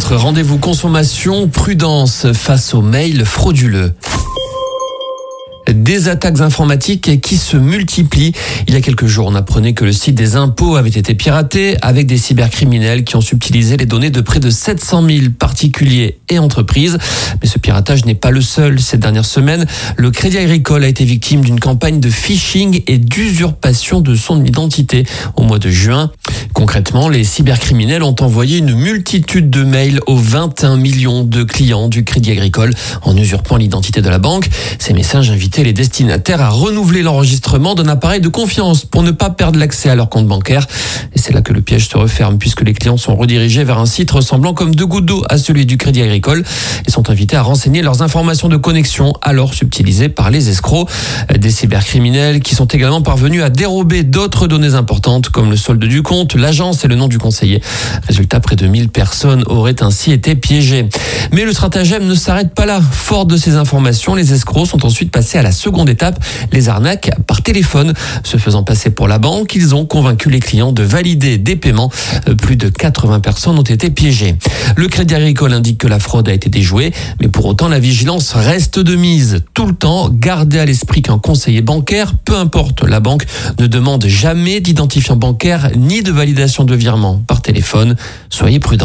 Votre rendez-vous consommation, prudence face aux mails frauduleux. Des attaques informatiques qui se multiplient. Il y a quelques jours, on apprenait que le site des impôts avait été piraté avec des cybercriminels qui ont subtilisé les données de près de 700 000 particuliers et entreprises. Mais ce piratage n'est pas le seul. Ces dernières semaines, le Crédit Agricole a été victime d'une campagne de phishing et d'usurpation de son identité au mois de juin. Concrètement, les cybercriminels ont envoyé une multitude de mails aux 21 millions de clients du Crédit Agricole en usurpant l'identité de la banque. Ces messages invitaient les destinataires à renouveler l'enregistrement d'un appareil de confiance pour ne pas perdre l'accès à leur compte bancaire. Et c'est là que le piège se referme puisque les clients sont redirigés vers un site ressemblant comme deux gouttes d'eau à celui du Crédit Agricole et sont invités à renseigner leurs informations de connexion alors subtilisées par les escrocs. Des cybercriminels qui sont également parvenus à dérober d'autres données importantes comme le solde du compte, l'agence et le nom du conseiller. Résultat, près de 1000 personnes auraient ainsi été piégées. Mais le stratagème ne s'arrête pas là. Fort de ces informations, les escrocs sont ensuite passés à la seconde étape, les arnaques par téléphone. Se faisant passer pour la banque, ils ont convaincu les clients de valider des paiements. Plus de 80 personnes ont été piégées. Le Crédit Agricole indique que la fraude a été déjouée, mais pour autant la vigilance reste de mise. Tout le temps, gardez à l'esprit qu'un conseiller bancaire, peu importe la banque, ne demande jamais d'identifiant bancaire ni de validation de virement par téléphone. Soyez prudents.